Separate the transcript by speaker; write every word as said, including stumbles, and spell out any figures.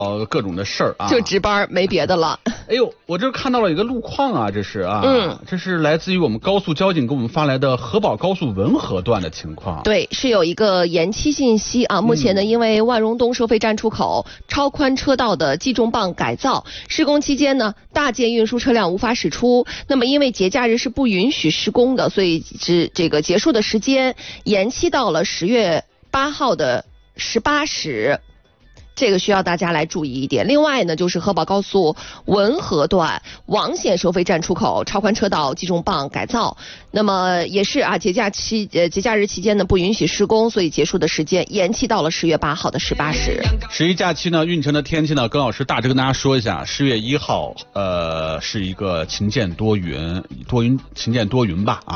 Speaker 1: 呃各种的事儿啊，
Speaker 2: 就值班没别的了。
Speaker 1: 哎呦，我这看到了一个路况啊，这是啊，
Speaker 2: 嗯，
Speaker 1: 这是来自于我们高速交警给我们发来的河宝高速文河段的情况。
Speaker 2: 对，是有一个延期信息啊。目前呢，因为万荣东收费站出口超宽车道的计重磅改造施工期间呢，大件运输车辆无法驶出。那么因为节假日是不允许施工的，所以是这个结束的时间延期到了十月八号的十八时。这个需要大家来注意一点。另外呢，就是河宝高速文河段王县收费站出口超宽车道计重磅改造，那么也是啊，节假期呃节假日期间呢不允许施工，所以结束的时间延期到了十月八号的十八时。
Speaker 1: 十一假期呢，运城的天气呢，耿老师大致跟大家说一下，十月一号呃是一个晴间多云，多云晴间多云吧啊。